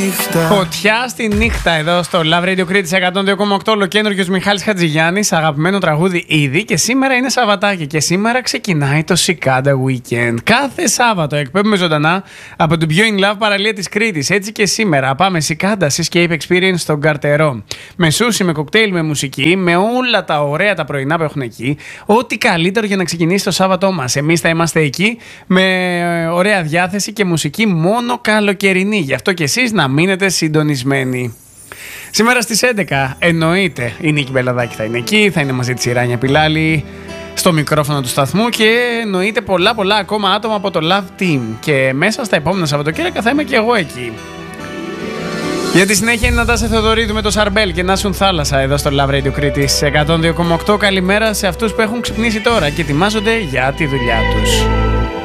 Φωτιά στη νύχτα εδώ στο Love Radio Crete 102,8. Ολοκένουργιος Μιχάλης Χατζηγιάννης. Αγαπημένο τραγούδι ήδη. Και σήμερα είναι Σαββατάκι. Και σήμερα ξεκινάει το Cicada Weekend. Κάθε Σάββατο εκπέμπουμε ζωντανά από την πιο in love παραλία της Κρήτης. Έτσι και σήμερα πάμε Cicada Seascape Experience στον Καρτερό. Με σούσι, με κοκτέιλ, με μουσική, με όλα τα ωραία τα πρωινά που έχουν εκεί. Ό,τι καλύτερο για να ξεκινήσει το Σάββατό μας. Εμείς θα είμαστε εκεί με ωραία διάθεση και μουσική μόνο καλοκαιρινή. Γι' αυτό και εσείς να μείνετε συντονισμένοι. Σήμερα στις 11 εννοείται η Νίκη Μπελαδάκη θα είναι εκεί, θα είναι μαζί της η Ράνια Πιλάλη στο μικρόφωνο του σταθμού και εννοείται πολλά ακόμα άτομα από το Love Team. Και μέσα στα επόμενα Σαββατοκύριακα θα είμαι και εγώ εκεί. Για τη συνέχεια είναι η Νατάσα Θεοδωρίδου με το Σαρμπέλ και Νάσουν Θάλασσα εδώ στο Love Radio Crete 102,8. Καλημέρα σε αυτούς που έχουν ξυπνήσει τώρα και ετοιμάζονται για τη δουλειά τους.